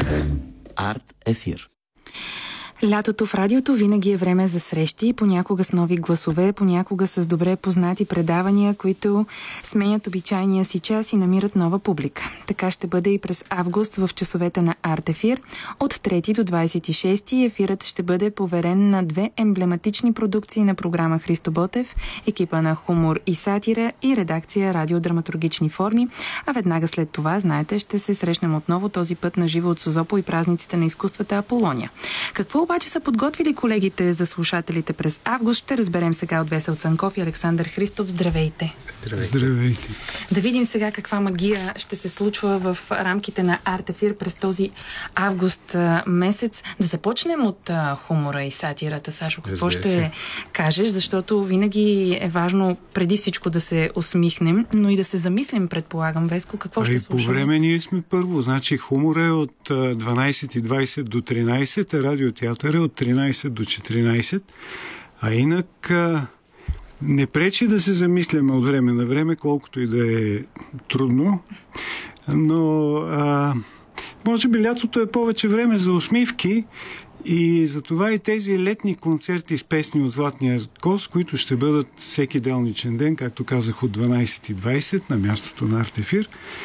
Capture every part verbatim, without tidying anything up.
Арт ефир. Лятото в радиото винаги е време за срещи, понякога с нови гласове, понякога с добре познати предавания, които сменят обичайния си час и намират нова публика. Така ще бъде и през август в часовете на Арт ефир. От трети до двадесет и шести ефирът ще бъде поверен на две емблематични продукции на програма Христо Ботев, екипа на Хумор и сатира и редакция Радиодраматургични форми. А веднага след това, знаете, ще се срещнем отново, този път на живо от Созопол и празниците на изкуствата Аполония. Какво обаче са подготвили колегите за слушателите през август, ще разберем сега от Весел Цанков и Александър Христов. Здравейте! Здравейте! Здравейте! Да видим сега каква магия ще се случва в рамките на Арт ефир през този август а, месец. Да започнем от а, хумора и сатирата. Сашо, какво Разбира ще се. кажеш? Защото винаги е важно преди всичко да се усмихнем, но и да се замислим, предполагам. Веско, какво а ще слушаме? По време ние сме първо. Значи хумора е от дванадесет и двадесет до тринадесет, а радиотеатър е от тринадесет до четиринадесет. А инак а, не пречи да се замисляме от време на време, колкото и да е трудно. Но а, може би лятото е повече време за усмивки и затова и тези летни концерти с песни от Златния коз, които ще бъдат всеки делничен ден, както казах, от дванадесет и двадесет на мястото на Арт ефир.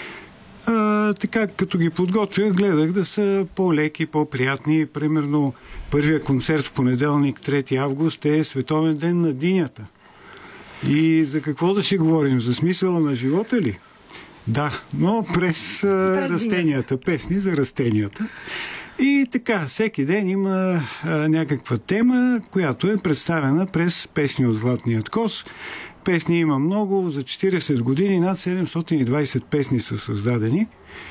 А, така, като ги подготвях, гледах да са по-леки, по-приятни. Примерно, първия концерт в понеделник, трети август, е Световен ден на динята. И за какво да ще говорим? За смисъла на живота ли? Да, но през, през растенията, песни за растенията. И така, всеки ден има а, някаква тема, която е представена през песни от Златният коз. Песни има много, за четиридесет години над седемстотин и двадесет песни са създадени.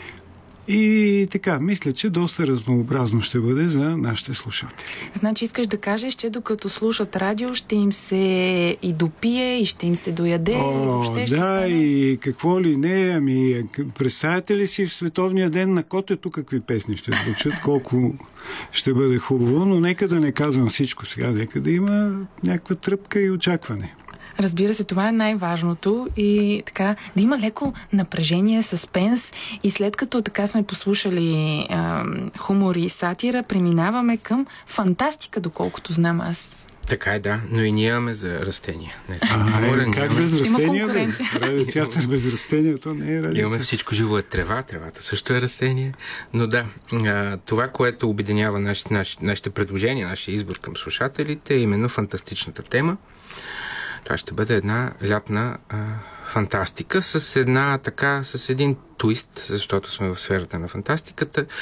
И така, мисля, че доста разнообразно ще бъде за нашите слушатели. Значи искаш да кажеш, че докато слушат радио, ще им се и допие, и ще им се дояде. О, въобще ще да, стане... и какво ли не. Ами, представяте ли си в Световния ден на котето какви песни ще звучат, колко ще бъде хубаво, но нека да не казвам всичко сега, нека да има някаква тръпка и очакване. Разбира се, това е най-важното и така, да има леко напрежение, съспенс и след като така сме послушали а, хумор и сатира, преминаваме към фантастика, доколкото знам аз. Така е, да, но и ние имаме за растения. Не, а, Морен, как имаме... без растения? Радиотеатър без растения, то не е радиотеатър. Имаме всичко живо е трева, тревата също е растение, но да, а, това, което обединява нашите, нашите, нашите предложения, нашия избор към слушателите е именно фантастичната тема. Това ще бъде една лятна а, фантастика с една така, с един твист, защото сме в сферата на фантастиката.